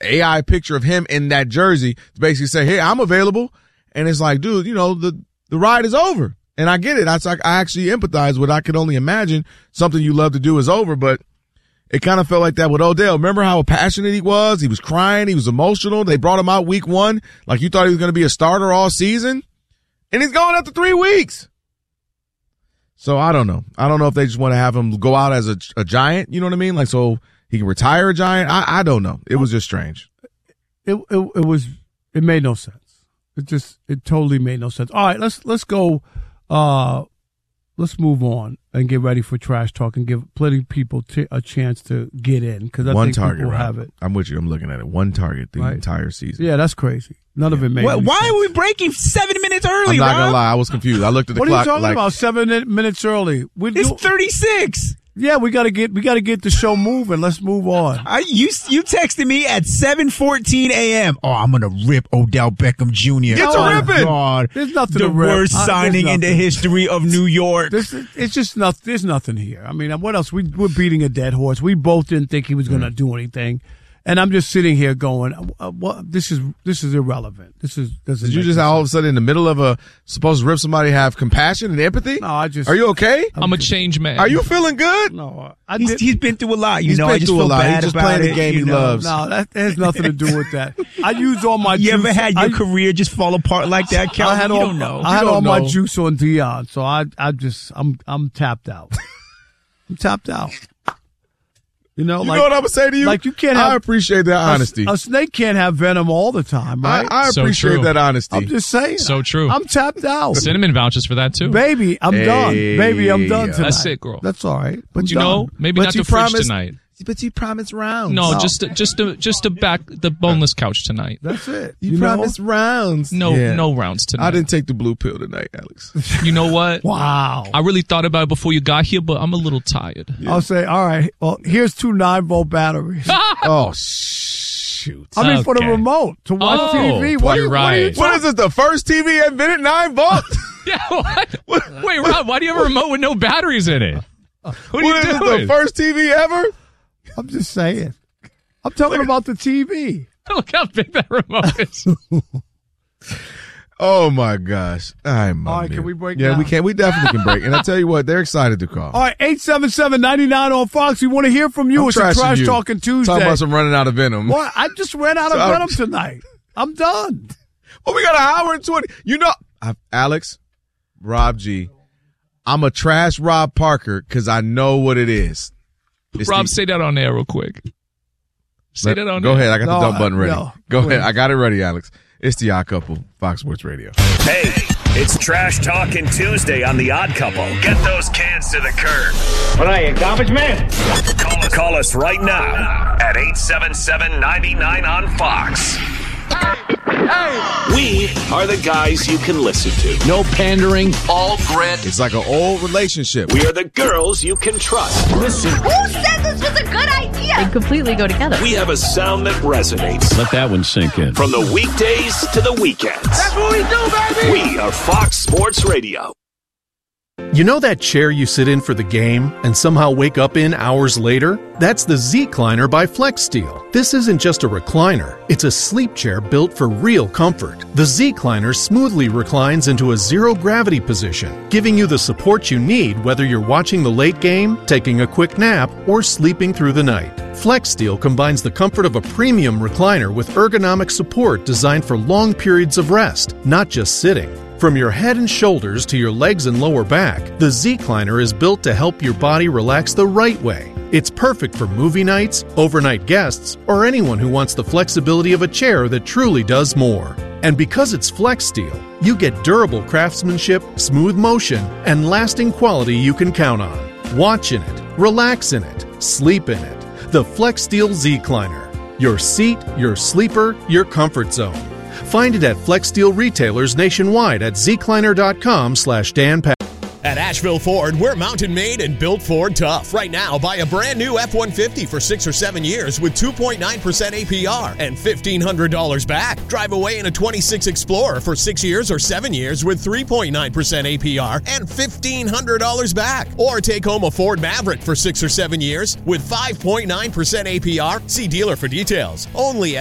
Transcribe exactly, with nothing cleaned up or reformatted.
A I picture of him in that jersey to basically say, hey, I'm available. And it's like, dude, you know, the, the ride is over. And I get it. That's like, I actually empathize with, I could only imagine something you love to do is over, but it kind of felt like that with Odell. Remember how passionate he was? He was crying. He was emotional. They brought him out week one. Like you thought he was going to be a starter all season. And he's going after three weeks. So I don't know. I don't know if they just want to have him go out as a, a giant. You know what I mean? Like, so he can retire a giant. I, I don't know. It was just strange. It, it, it was, it made no sense. It just, it totally made no sense. All right, let's, let's go. Uh, let's move on and get ready for trash talk and give plenty of people t- a chance to get in because I One think target, people right? have it. I'm with you. I'm looking at it. One target the Right. entire season. Yeah, that's crazy. None yeah. of it made Why, any why sense. are we breaking seven minutes early, I'm not Rob? gonna lie. I was confused. I looked at the what clock. What are you talking like, about? Seven minutes early. We It's do- thirty-six. Yeah, we gotta get we gotta get the show moving. Let's move on. I, you you texted me at seven fourteen a.m. Oh, I'm gonna rip Odell Beckham Junior Get to oh, ripping. God. There's nothing The to rip. worst Uh, signing in the nothing. history of New York. This, it's just not. There's nothing here. I mean, what else? We, we're beating a dead horse. We both didn't think he was going to Mm. do anything, and I'm just sitting here going, uh, "What? This is this is irrelevant. This is." Doesn't Did you make just sense. all of a sudden in the middle of a supposed to rip somebody have compassion and empathy? No, I just. Are you okay? I'm a change man. Are you feeling good? No, I He's, did, he's been through a lot, you He's know. been I just through a feel lot. bad He's just about playing the it, game you he know. loves. no, that has nothing to do with that. I used all my. You juice. ever had your I, career just fall apart like that, Cal? I had you all, don't know. I had You don't all my know. juice on Dion, so I, I just, I'm, I'm tapped out. I'm tapped out. You know, You like, know what I'm gonna say to you? like you can't I have- appreciate that honesty. A, a snake can't have venom all the time, right? I, I So appreciate true. that honesty. I'm just saying. So true. I'm tapped out. Cinnamon vouches for that too. Baby, I'm Hey. done. Baby, I'm done tonight. That's it, girl. That's all right. But I'm you done. know, maybe But not you the fridge promised- tonight. But you promised rounds. No, No. just to, just to, just to back the boneless couch tonight. That's it. You, know? promised rounds. No, Yeah. no rounds tonight. I didn't take the blue pill tonight, Alex. You know what? Wow. I really thought about it before you got here, but I'm a little tired. I'll say, all right, well, here's two nine volt batteries. Oh, shoot. I mean, for the Okay. remote to watch Oh, T V. What, you're are you- what are you right. What is this, the first T V invented nine volts? Yeah. What? Wait, Rob, why do you have a remote with no batteries in it? What are What you is this, doing? the first T V ever? I'm just saying. I'm talking about the T V. Look how big that remote is. Oh, my gosh. I'm All right, can we break Yeah, now? we can. We definitely can break. And I tell you what, they're excited to call. All right, eight seven seven, nine nine on Fox. We want to hear from you. I'm It's a trashing Trash you. Talking Tuesday. Talking about some running out of venom. What? I just ran out of So- venom tonight. I'm done. Well, we got an hour and twenty. You know, I, Alex, Rob G, I'm a trash Rob Parker because I know what it is. It's Rob, the- say that on air real quick. Say Let- that on Go air. ahead. I got No, the dump button ready. no, go please. ahead. I got it ready, Alex. It's the Odd Couple, Fox Sports Radio. Hey, it's Trash Talking Tuesday on The Odd Couple. Get those cans to the curb. What are you, garbage man? Call us, call us right now at eight seven seven, nine nine on Fox. We are the guys you can listen to. No pandering, all grit. It's like an old relationship. We are the girls you can trust. Listen, Who said this was a good idea? They completely go together. we have a sound that resonates. Let that one sink in. From the weekdays to the weekends. That's what we do, baby! We are Fox Sports Radio. You know that chair you sit in for the game and somehow wake up in hours later? That's the Z-Cliner by FlexSteel. This isn't just a recliner, it's a sleep chair built for real comfort. The Z-Cliner smoothly reclines into a zero-gravity position, giving you the support you need whether you're watching the late game, taking a quick nap, or sleeping through the night. FlexSteel combines the comfort of a premium recliner with ergonomic support designed for long periods of rest, not just sitting. From your head and shoulders to your legs and lower back, the Z-Cliner is built to help your body relax the right way. It's perfect for movie nights, overnight guests, or anyone who wants the flexibility of a chair that truly does more. And because it's FlexSteel, you get durable craftsmanship, smooth motion, and lasting quality you can count on. Watch in it, relax in it, sleep in it. The FlexSteel Z-Cliner. Your seat, your sleeper, your comfort zone. Find it at FlexSteel retailers nationwide at zcliner.com slash Dan Pat. At Asheville Ford, we're mountain made and built Ford tough. Right now, buy a brand new F one fifty for six or seven years with two point nine percent A P R and fifteen hundred dollars back. Drive away in a twenty-six Explorer for six years or seven years with three point nine percent A P R and fifteen hundred dollars back. Or take home a Ford Maverick for six or seven years with five point nine percent A P R. See dealer for details. Only at